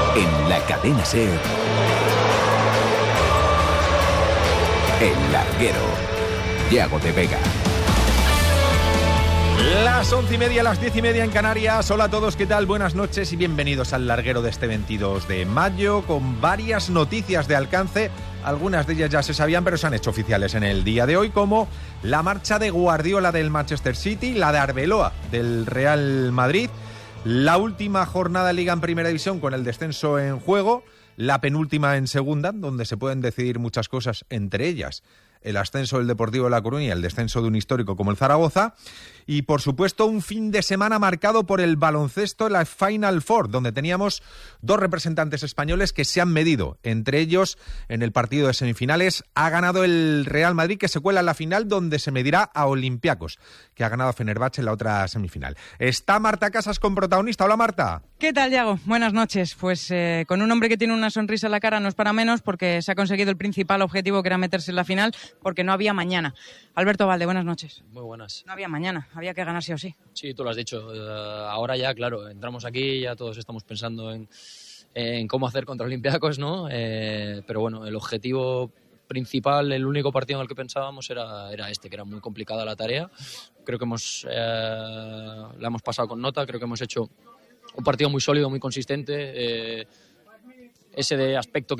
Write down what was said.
En la cadena SER, El Larguero, Yago de Vega. Las 11:30, las 10:30 en Canarias. Hola a todos, ¿qué tal? Buenas noches y bienvenidos al Larguero de este 22 de mayo, con varias noticias de alcance. Algunas de ellas ya se sabían, pero se han hecho oficiales en el día de hoy, como la marcha de Guardiola del Manchester City, la de Arbeloa del Real Madrid, la última jornada de Liga en Primera División con el descenso en juego, la penúltima en Segunda, donde se pueden decidir muchas cosas, entre ellas el ascenso del Deportivo de La Coruña y el descenso de un histórico como el Zaragoza, y por supuesto un fin de semana marcado por el baloncesto, la Final Four, donde teníamos dos representantes españoles que se han medido, entre ellos en el partido de semifinales ha ganado el Real Madrid, que se cuela en la final, donde se medirá a Olympiacos, que ha ganado a Fenerbahce en la otra semifinal. Está Marta Casas con protagonista. Hola, Marta. ¿Qué tal, Yago? Buenas noches. Pues con un hombre que tiene una sonrisa en la cara no es para menos, porque se ha conseguido el principal objetivo, que era meterse en la final, porque no había mañana. Alberto Valde, buenas noches. Muy buenas. No había mañana, había que ganar sí o sí. Sí, tú lo has dicho. Ahora ya, claro, entramos aquí, ya todos estamos pensando en cómo hacer contra Olympiacos, ¿no? Pero bueno, el objetivo principal, el único partido en el que pensábamos era este, que era muy complicada la tarea. Creo que la hemos pasado con nota, creo que hemos hecho un partido muy sólido, muy consistente. Ese de aspecto